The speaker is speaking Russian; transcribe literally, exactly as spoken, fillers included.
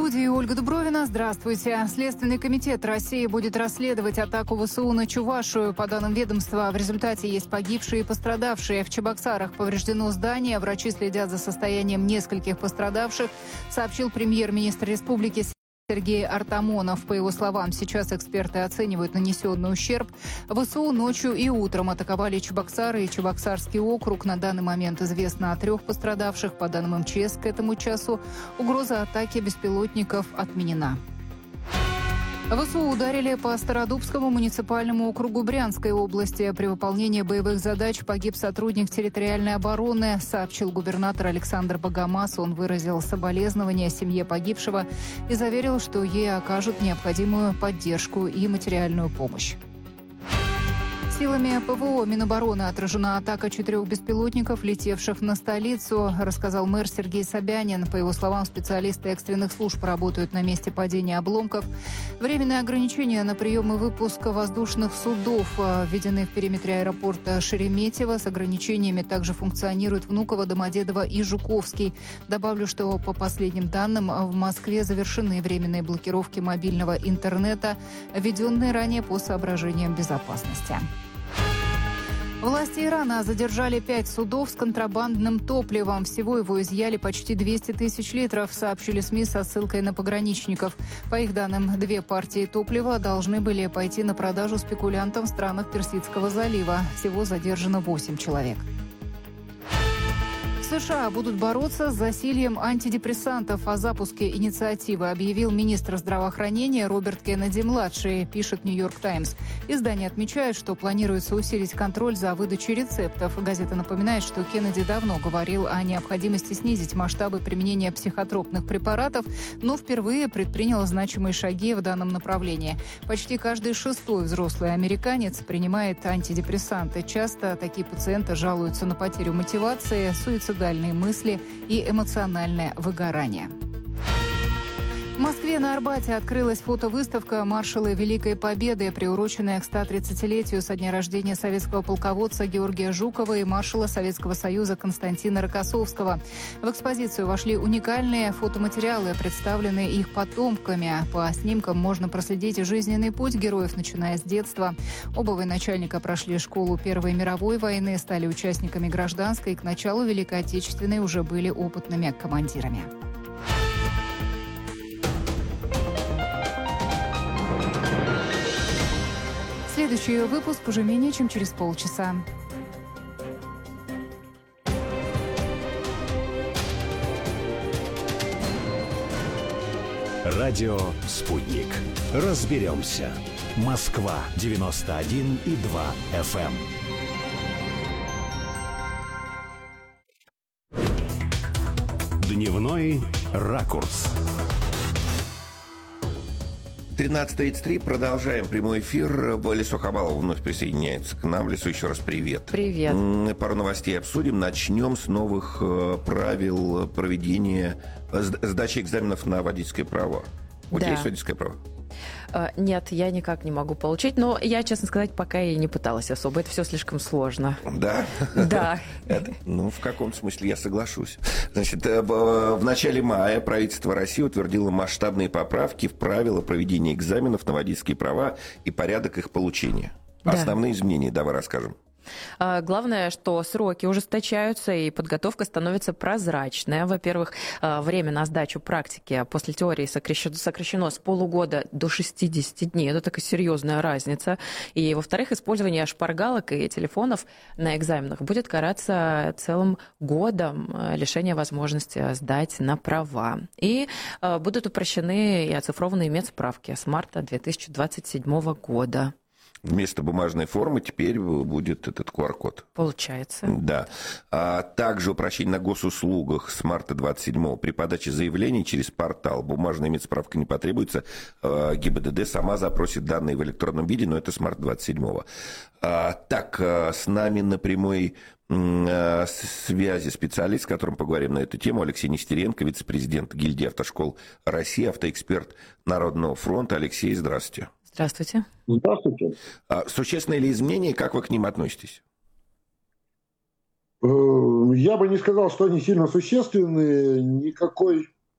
студии Ольга Дубровина. Здравствуйте. Следственный комитет России будет расследовать атаку ВСУ на Чувашию. По данным ведомства, в результате есть погибшие и пострадавшие. В Чебоксарах повреждено здание. Врачи следят за состоянием нескольких пострадавших, сообщил премьер-министр республики Сергей Артамонов. По его словам, сейчас эксперты оценивают нанесенный ущерб. ВСУ ночью и утром атаковали Чебоксары и Чебоксарский округ. На данный момент известно о трех пострадавших. По данным эм че эс, к этому часу угроза атаки беспилотников отменена. ВСУ ударили по Стародубскому муниципальному округу Брянской области. При выполнении боевых задач погиб сотрудник территориальной обороны, сообщил губернатор Александр Богомаз. Он выразил соболезнования семье погибшего и заверил, что ей окажут необходимую поддержку и материальную помощь. Силами ПВО Минобороны отражена атака четырех беспилотников, летевших на столицу, рассказал мэр Сергей Собянин. По его словам, специалисты экстренных служб работают на месте падения обломков. Временные ограничения на прием и выпуск воздушных судов введены в периметре аэропорта Шереметьево. С ограничениями также функционируют Внуково, Домодедово и Жуковский. Добавлю, что по последним данным в Москве завершены временные блокировки мобильного интернета, введенные ранее по соображениям безопасности. Власти Ирана задержали пять судов с контрабандным топливом. Всего его изъяли почти двести тысяч литров, сообщили СМИ со ссылкой на пограничников. По их данным, две партии топлива должны были пойти на продажу спекулянтам в странах Персидского залива. Всего задержано восемь человек. США будут бороться с засильем антидепрессантов. О запуске инициативы объявил министр здравоохранения Роберт Кеннеди-младший, пишет «Нью-Йорк Таймс». Издание отмечает, что планируется усилить контроль за выдачей рецептов. Газета напоминает, что Кеннеди давно говорил о необходимости снизить масштабы применения психотропных препаратов, но впервые предпринял значимые шаги в данном направлении. Почти каждый шестой взрослый американец принимает антидепрессанты. Часто такие пациенты жалуются на потерю мотивации, суицидальные мысли и эмоциональное выгорание. В Москве на Арбате открылась фотовыставка «Маршалы Великой Победы», приуроченная к ста тридцатилетию со дня рождения советского полководца Георгия Жукова и маршала Советского Союза Константина Рокоссовского. В экспозицию вошли уникальные фотоматериалы, представленные их потомками. По снимкам можно проследить жизненный путь героев, начиная с детства. Оба военачальника прошли школу Первой мировой войны, стали участниками гражданской и к началу Великой Отечественной уже были опытными командирами. Следующий выпуск уже менее чем через полчаса. Радио «Спутник». Разберемся. Москва девяносто один и два эф эм. Дневной ракурс. тринадцать тридцать три. Продолжаем прямой эфир. Лесо Хабалова вновь присоединяется к нам. Лесо, еще раз привет. Привет. Пару новостей обсудим. Начнем с новых правил проведения сдачи экзаменов на водительское право. У тебя Да. есть водительское право? Нет, я никак не могу получить, но я, честно сказать, пока и не пыталась особо. Это все слишком сложно. Да? Да. Это, ну, в каком смысле я соглашусь. Значит, в начале мая правительство России утвердило масштабные поправки в правила проведения экзаменов на водительские права и порядок их получения. Да. Основные изменения давай расскажем. Главное, что сроки ужесточаются и подготовка становится прозрачной. Во-первых, время на сдачу практики после теории сокращено, сокращено с полугода до шестидесяти дней. Это такая серьезная разница. И, во-вторых, использование шпаргалок и телефонов на экзаменах будет караться целым годом лишения возможности сдать на права. И будут упрощены и оцифрованные медсправки с марта две тысячи двадцать седьмого года. Вместо бумажной формы теперь будет этот ку ар код. Получается. Да. А также упрощение на госуслугах с марта двадцать седьмого. При подаче заявлений через портал бумажная медсправка не потребуется. гэ бэ дэ дэ сама запросит данные в электронном виде, но это с марта двадцать седьмого. А, так, с нами на прямой связи специалист, с которым поговорим на эту тему, Алексей Нестеренко, вице-президент гильдии автошкол России, автоэксперт Народного фронта. Алексей, здравствуйте. Здравствуйте. Здравствуйте. Существенные ли изменения, как вы к ним относитесь? Я бы не сказал, что они сильно существенные. Никакой